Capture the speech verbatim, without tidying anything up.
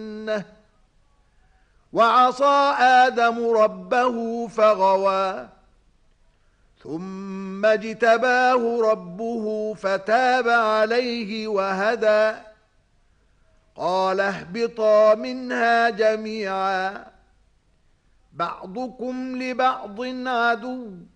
وعصى آدم ربه فغوى ثم اجتباه ربه فتاب عليه وهدى قال اهبطا منها جميعا بعضكم لبعض عدو